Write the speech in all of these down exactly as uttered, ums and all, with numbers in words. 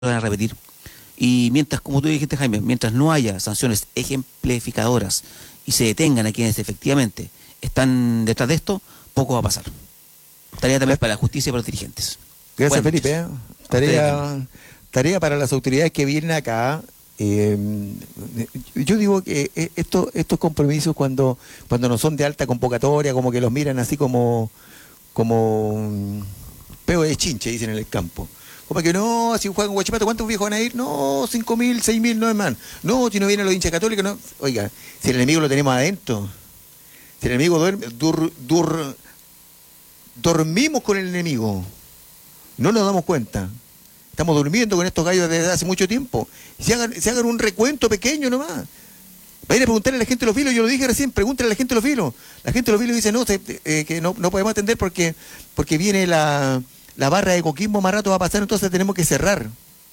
van a repetir. Y mientras, como tú dijiste, Jaime, mientras no haya sanciones ejemplificadoras y se detengan a quienes efectivamente están detrás de esto, poco va a pasar. Tarea también para la justicia y para los dirigentes. Gracias, Bueno, Felipe. ¿eh? Tarea, tarea para las autoridades que vienen acá. Eh, yo digo que esto, estos compromisos cuando, cuando no son de alta convocatoria, como que los miran así como, como peo de chinche, dicen en el campo. Como que no, si juegan Huachipato, ¿cuántos viejos van a ir? No, cinco mil, seis mil, no es más. No, si no vienen los hinchas católicos, no. Oiga, si el enemigo lo tenemos adentro, si el enemigo duerme, dur, dur, dormimos con el enemigo, no nos damos cuenta. Estamos durmiendo con estos gallos desde hace mucho tiempo. Se hagan, se hagan un recuento pequeño nomás. Vayan a preguntarle a la gente de los filos, yo lo dije recién, pregúntale a la gente de los filos. La gente de los filos dice, no, se, eh, que no, no podemos atender porque, porque viene la, la barra de Coquimbo, más rato va a pasar, entonces tenemos que cerrar.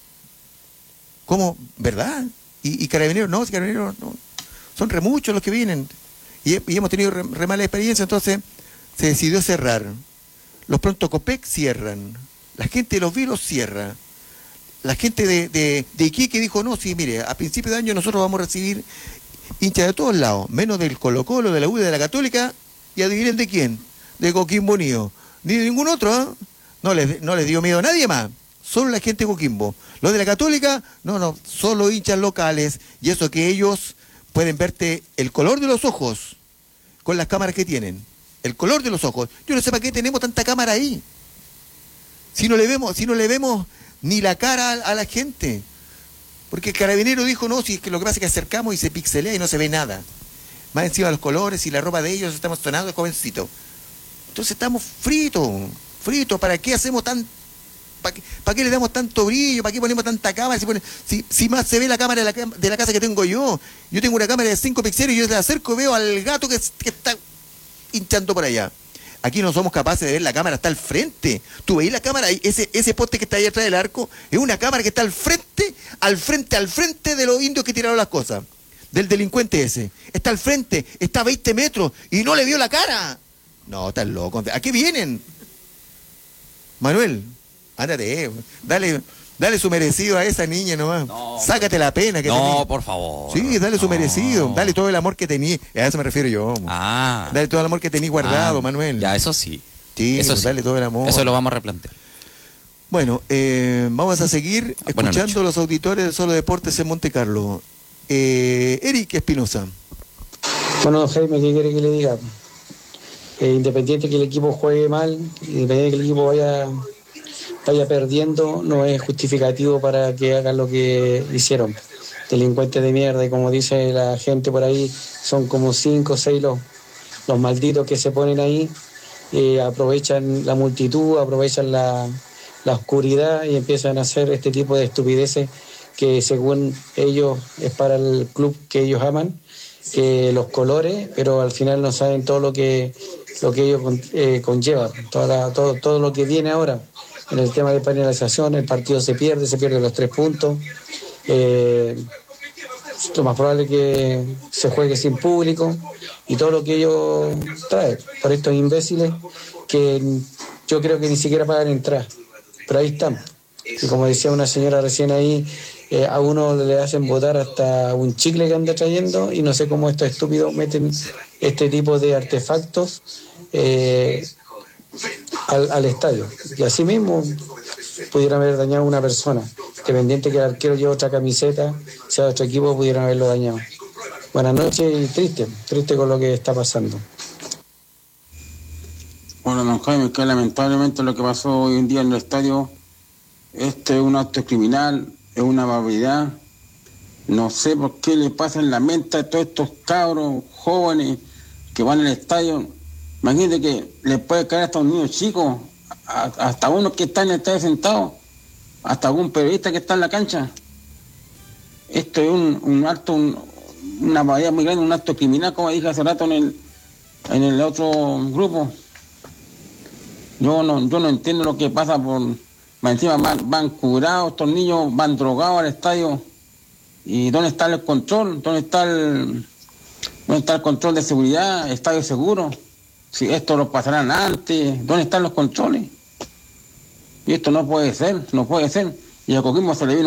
¿Cómo? ¿Verdad? Y, y carabineros, no, si carabineros no. Son re muchos los que vienen. Y, y hemos tenido re, re mala experiencia, entonces se decidió cerrar. Los Pronto Copec cierran. La gente de los filos cierra. La gente de, de, de Iquique dijo, no, sí, mire, a principio de año nosotros vamos a recibir hinchas de todos lados, menos del Colo Colo, de la U de la Católica, y adivinen de quién, de Coquimbo Unido. Ni de ningún otro, ¿eh? No les, no les dio miedo a nadie más, solo la gente de Coquimbo. Los de la Católica, no, no, solo hinchas locales, y eso que ellos pueden verte el color de los ojos con las cámaras que tienen. El color de los ojos. Yo no sé para qué tenemos tanta cámara ahí. Si no le vemos, si no le vemos ni la cara a, a la gente. Porque el carabinero dijo, no, si es que lo que pasa es que acercamos y se pixelea y no se ve nada. Más encima los colores y la ropa de ellos estamos sonados jovencito. Entonces estamos fritos, fritos. ¿Para qué hacemos tan, para qué, para qué le damos tanto brillo? ¿Para qué ponemos tanta cámara? Si, pone, si, si más se ve la cámara de la, de la casa que tengo yo. Yo tengo una cámara de cinco píxeles y yo le acerco y veo al gato que, que está hinchando por allá. Aquí no somos capaces de ver la cámara, está al frente. Tú veis la cámara, ese, ese poste que está ahí atrás del arco, es una cámara que está al frente, al frente, al frente de los indios que tiraron las cosas. Del delincuente ese. Está al frente, está a veinte metros y no le vio la cara. No, estás loco. ¿A qué vienen? Manuel, ándate, dale, dale su merecido a esa niña nomás. No, sácate la pena que No, tenés. por favor. Sí, dale su no. merecido. Dale todo el amor que tenía. A eso me refiero yo. Ah. Dale todo el amor que tenís guardado, ah, Manuel. Ya, eso sí. Sí, eso pues, sí. dale todo el amor. Eso lo vamos a replantear. Bueno, eh, vamos a seguir Buenas escuchando noches. los auditores de Solo Deportes en Monte Carlo. Eh, Eric Espinosa. Bueno, Jaime, ¿qué quiere que le diga? Eh, independiente que el equipo juegue mal, independiente que el equipo vaya, vaya perdiendo, no es justificativo para que hagan lo que hicieron. Delincuentes de mierda, y como dice la gente por ahí, son como cinco o seis los, los malditos que se ponen ahí, eh, aprovechan la multitud, aprovechan la, la oscuridad y empiezan a hacer este tipo de estupideces que según ellos es para el club que ellos aman, que los colores, pero al final no saben todo lo que lo que ello eh, conlleva, toda la, todo, todo lo que viene ahora en el tema de penalización. El partido se pierde, se pierden los tres puntos, eh, lo más probable es que se juegue sin público y todo lo que ello trae por estos imbéciles que yo creo que ni siquiera pagan entrada, pero ahí están. Y como decía una señora recién ahí, eh, a uno le hacen botar hasta un chicle que anda trayendo, y no sé cómo estos estúpidos meten este tipo de artefactos eh, al, al estadio. Y así mismo pudieran haber dañado a una persona, dependiente que el arquero lleve otra camiseta, sea de otro equipo, pudieran haberlo dañado. Buenas noches, y triste, triste con lo que está pasando. Hola, don Jaime, que lamentablemente lo que pasó hoy en día en el estadio, este es un acto criminal, es una barbaridad. No sé por qué le pasa en la mente a todos estos cabros jóvenes que van al estadio. Imagínate que le puede caer hasta un niño chico, a, hasta uno que está en el estadio sentado, hasta algún periodista que está en la cancha. Esto es un, un acto, un, una barbaridad muy grande, un acto criminal, como dije hace rato en el, en el otro grupo. Yo no, yo no entiendo lo que pasa por... Más encima van, van curados, estos niños van drogados al estadio. ¿Y dónde está el control? ¿Dónde está el, dónde está el control de seguridad? ¿Estadio seguro? Si esto lo pasarán antes, ¿dónde están los controles? Y esto no puede ser, no puede ser. y a Coquimbo se le vino